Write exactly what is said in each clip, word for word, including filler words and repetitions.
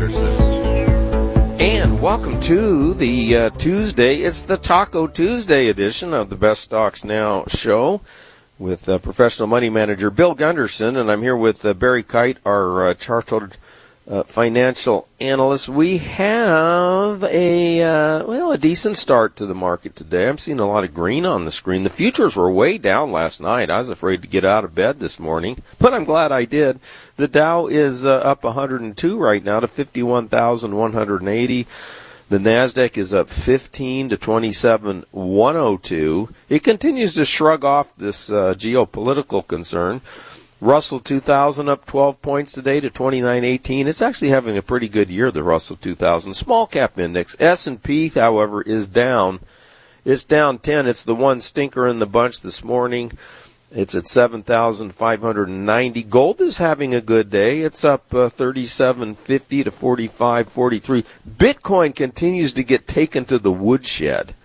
Gunderson. And welcome to the uh, Tuesday. It's the Taco Tuesday edition of the Best Stocks Now show with uh, professional money manager Bill Gunderson. And I'm here with uh, Barry Kite, our uh, chartered uh, financial analyst. We have a, uh, well, a decent start to the market today. I'm seeing a lot of green on the screen. The futures were way down last night. I was afraid to get out of bed this morning, but I'm glad I did. The Dow is uh, up one hundred two right now to fifty-one thousand one hundred eighty. The Nasdaq is up fifteen to twenty-seven thousand one hundred two. It continues to shrug off this uh, geopolitical concern. Russell two thousand up twelve points today to twenty-nine eighteen. It's actually having a pretty good year, the Russell two thousand. Small cap index. S and P, however, is down. It's down ten. It's the one stinker in the bunch this morning. It's at seven thousand five hundred ninety. Gold is having a good day. It's up uh, thirty-seven fifty to forty-five forty-three. Bitcoin continues to get taken to the woodshed.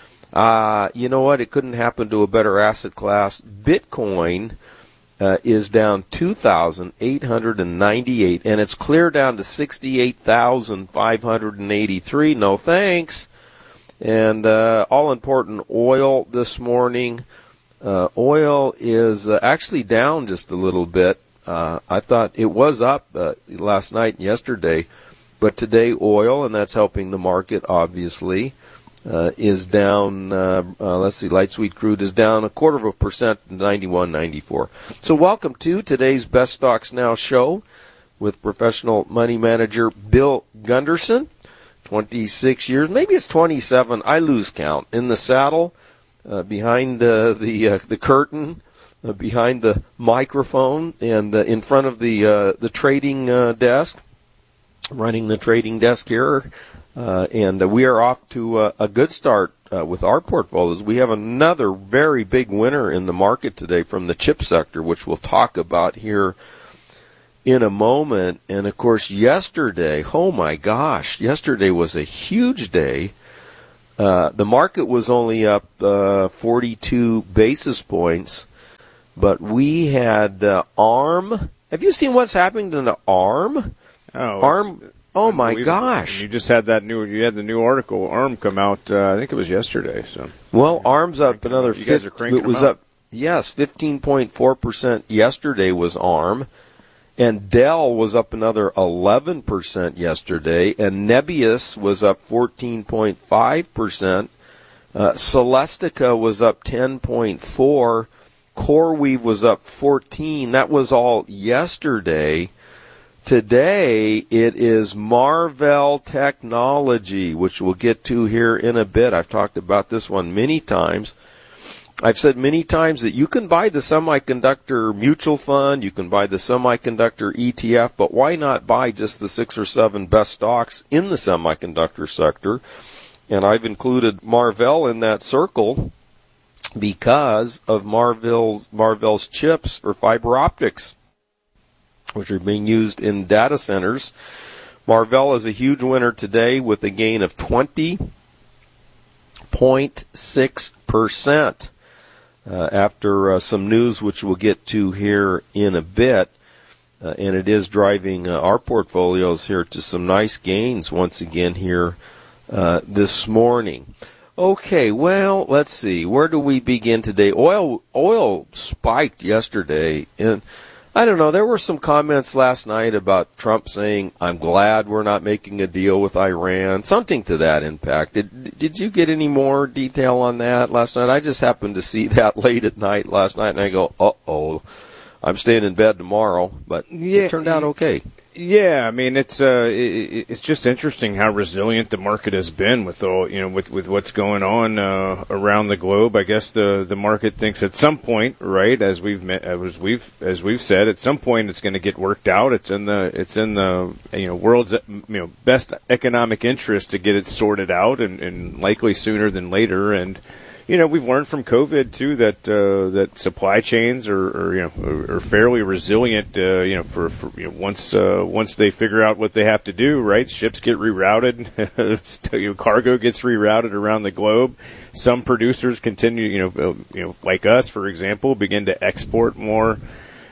Uh, you know what? It couldn't happen to a better asset class. Bitcoin uh, is down two thousand eight hundred ninety-eight, and it's clear down to sixty-eight thousand five hundred eighty-three. No thanks. And uh, all-important oil this morning. Uh, oil is uh, actually down just a little bit. Uh, I thought it was up uh, last night and yesterday, but today oil, and that's helping the market obviously, uh, is down. Uh, uh, let's see, light sweet crude is down a quarter of a percent, ninety-one ninety-four. So welcome to today's Best Stocks Now show with professional money manager Bill Gunderson. twenty-six years, maybe it's twenty-seven. I lose count in the saddle. Uh, behind uh, the uh, the curtain, uh, behind the microphone, and uh, in front of the uh, the trading uh, desk, running the trading desk here, uh, and uh, we are off to uh, a good start uh, with our portfolios. We have another very big winner in the market today from the chip sector, which we'll talk about here in a moment. And of course, yesterday, oh my gosh, yesterday was a huge day. Uh, the market was only up uh, forty-two basis points, but we had uh, ARM. Have you seen what's happening to the ARM? Oh, ARM. Oh my gosh! You just had that new. You had the new article ARM come out. Uh, I think it was yesterday. So well, ARM's up another. You guys are cranking It was them out. up. Yes, fifteen point four percent yesterday was ARM. And Dell was up another eleven percent yesterday, and Nebius was up fourteen point five percent. Uh, Celestica was up ten point four. CoreWeave was up fourteen. That was all yesterday. Today, it is Marvell Technology, which we'll get to here in a bit. I've talked about this one many times. I've said many times that you can buy the semiconductor mutual fund, you can buy the semiconductor E T F, but why not buy just the six or seven best stocks in the semiconductor sector? And I've included Marvell in that circle because of Marvell's, Marvell's chips for fiber optics, which are being used in data centers. Marvell is a huge winner today with a gain of twenty point six percent. Uh, after uh, some news which we'll get to here in a bit, uh, and it is driving uh, our portfolios here to some nice gains once again here uh, this morning. Okay, well, let's see. Where do we begin today? Oil oil spiked yesterday, and I don't know, there were some comments last night about Trump saying, I'm glad we're not making a deal with Iran, something to that impact. Did, did you get any more detail on that last night? I just happened to see that late at night last night, and I go, uh-oh, I'm staying in bed tomorrow, but yeah, it turned out okay. Yeah, I mean, it's uh, it, it's just interesting how resilient the market has been with all, you know, with, with what's going on uh, around the globe. I guess the, the market thinks at some point, right, as we've met, as we've as we've said, at some point it's going to get worked out. It's in the it's in the you know world's you know best economic interest to get it sorted out, and, and likely sooner than later. And you know, we've learned from COVID too that uh, that supply chains are, are you know are, are fairly resilient. Uh, you know, for, for you know, once uh, once they figure out what they have to do, right? Ships get rerouted, you know, cargo gets rerouted around the globe. Some producers continue, you know, uh, you know, like us, for example, begin to export more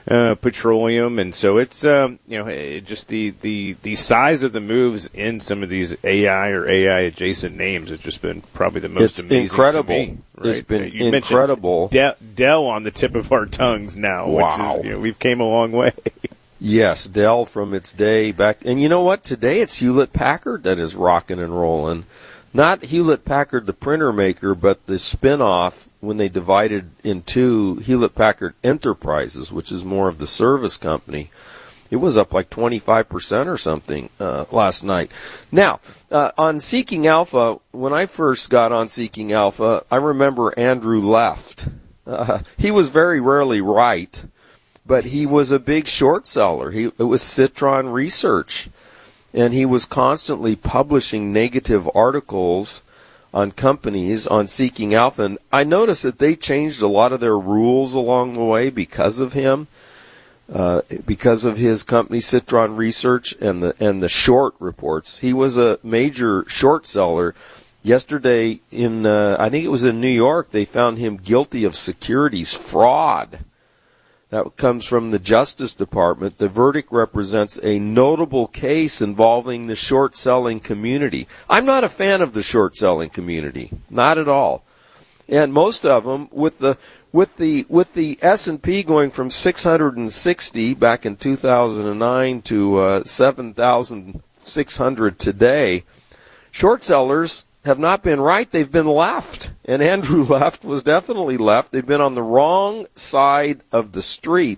uh, petroleum, and so it's um, you know it just the, the the size of the moves in some of these A I or A I adjacent names has just been probably the most it's amazing. Incredible. To me, right? It's been you incredible. De- Dell on the tip of our tongues now. Wow, which is, you know, we've came a long way. Yes, Dell from its day back, and you know what? Today it's Hewlett Packard that is rocking and rolling. Not Hewlett Packard, the printer maker, but the spin-off when they divided in two, Hewlett Packard Enterprises, which is more of the service company. It was up like twenty-five percent or something uh, last night. Now, uh, on Seeking Alpha, when I first got on Seeking Alpha, I remember Andrew Left. Uh, he was very rarely right, but he was a big short seller. He, it was Citron Research. And he was constantly publishing negative articles on companies on Seeking Alpha. And I noticed that they changed a lot of their rules along the way because of him, uh, because of his company, Citron Research, and the and the short reports. He was a major short seller. Yesterday, in uh, I think it was in New York, they found him guilty of securities fraud. That comes from the Justice Department. The verdict represents a notable case involving the short-selling community. I'm not a fan of the short-selling community, not at all. And most of them, with the with the with the S and P going from six hundred sixty back in two thousand nine to uh, seven thousand six hundred today, short sellers have not been right, they've been left. And Andrew Left was definitely left. They've been on the wrong side of the street.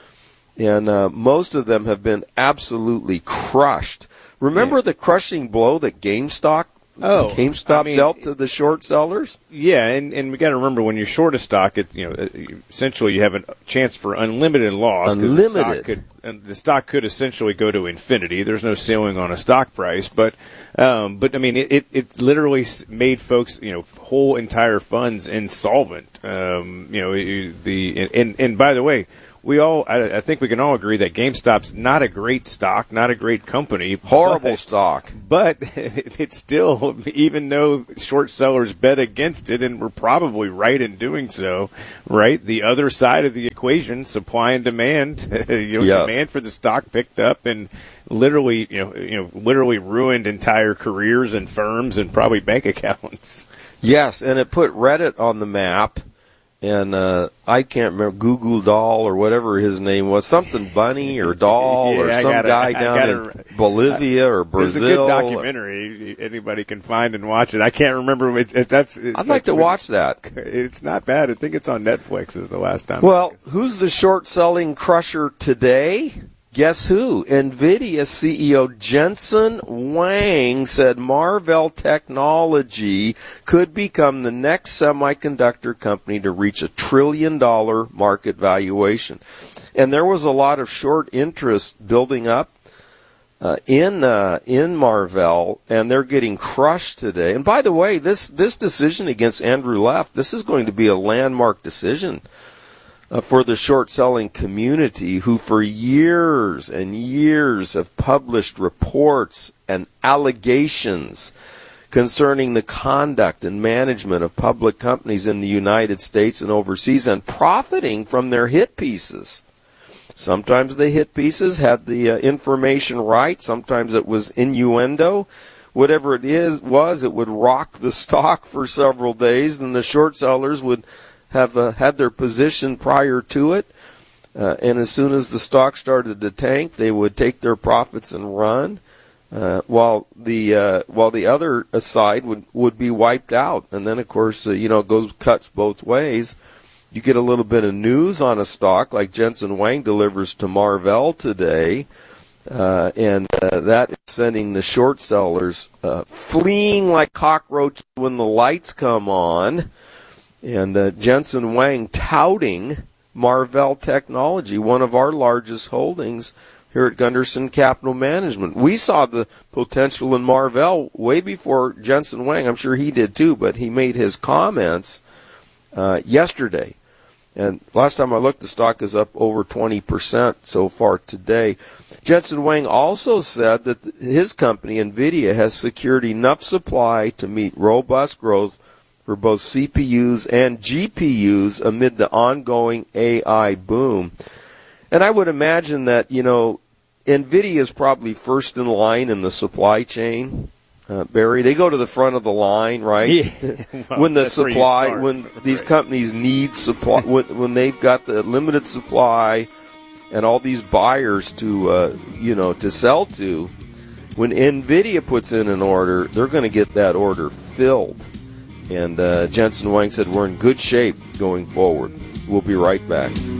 And uh, most of them have been absolutely crushed. Remember yeah. the crushing blow that GameStop, oh, GameStop I mean, dealt to the short sellers? Yeah, and, and we got to remember when you're short a stock, it, you know, essentially you have a chance for unlimited loss. Unlimited. The stock could, and the stock could essentially go to infinity. There's no ceiling on a stock price, but um, but I mean, it, it, it literally made folks, you know, whole entire funds insolvent. Um, you know, the and and by the way, we all I, I think we can all agree that GameStop's not a great stock, not a great company, horrible but, stock. But it's still, even though short sellers bet against it, and were probably right in doing so, right? The other side of the equation, supply and demand, you know, yes. demand for the stock picked up and literally, you know, you know, literally ruined entire careers and firms and probably bank accounts. Yes, and it put Reddit on the map. And uh, I can't remember, Google Doll or whatever his name was, something Bunny or Doll yeah, or some gotta, guy down gotta, in Bolivia or Brazil. There's a good documentary. Anybody can find and watch it. I can't remember. It, it, that's. I'd like, like to watch that. It's not bad. I think it's on Netflix. Is the last time. Well, who's the short-selling crusher today? Guess who? NVIDIA C E O Jensen Huang said Marvell Technology could become the next semiconductor company to reach a trillion dollar market valuation. And there was a lot of short interest building up uh, in uh, in Marvell, and they're getting crushed today. And by the way, this, this decision against Andrew Left, this is going to be a landmark decision Uh, for the short-selling community, who for years and years have published reports and allegations concerning the conduct and management of public companies in the United States and overseas, and profiting from their hit pieces. Sometimes the hit pieces had the uh, information right. Sometimes it was innuendo. Whatever it is was, it would rock the stock for several days, and the short sellers would have uh, had their position prior to it, uh, and as soon as the stock started to tank, they would take their profits and run, uh, while the uh, while the other side would, would be wiped out. And then, of course, uh, you know, it goes cuts both ways. You get a little bit of news on a stock like Jensen Huang delivers to Marvell today, uh, and uh, that is sending the short sellers uh, fleeing like cockroaches when the lights come on. And uh, Jensen Huang touting Marvell Technology, one of our largest holdings here at Gunderson Capital Management. We saw the potential in Marvell way before Jensen Huang. I'm sure he did too, but he made his comments uh, yesterday. And last time I looked, the stock is up over twenty percent so far today. Jensen Huang also said that his company, NVIDIA, has secured enough supply to meet robust growth for both C P Us and G P Us amid the ongoing A I boom. And I would imagine that, you know, NVIDIA is probably first in line in the supply chain. Uh, Barry, they go to the front of the line, right? Yeah. Well, when the that's where you supply, start. when these Right. companies need supply, when, when they've got the limited supply and all these buyers to, uh, you know, to sell to, when NVIDIA puts in an order, they're going to get that order filled. And uh, Jensen Wang said we're in good shape going forward. We'll be right back.